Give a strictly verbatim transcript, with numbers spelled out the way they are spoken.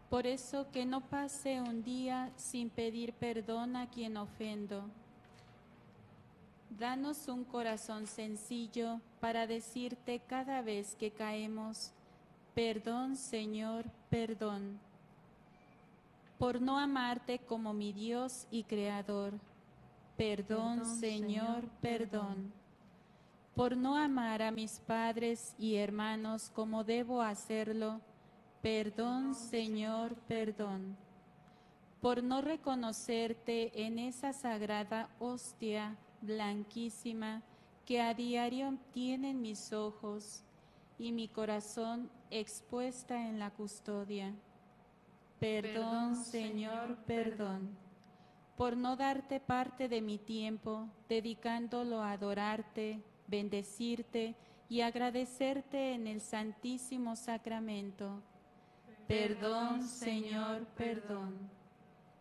Por eso que no pase un día sin pedir perdón a quien ofendo. Danos un corazón sencillo para decirte cada vez que caemos: perdón, Señor, perdón. Por no amarte como mi Dios y Creador. Perdón, Perdón, Señor, Señor, perdón. Por no amar a mis padres y hermanos como debo hacerlo. Perdón, Señor, perdón. Por no reconocerte en esa sagrada hostia blanquísima que a diario tienen mis ojos y mi corazón expuesta en la custodia. Perdón, Señor, perdón. Por no darte parte de mi tiempo, dedicándolo a adorarte, bendecirte y agradecerte en el Santísimo Sacramento. Perdón, Señor, perdón.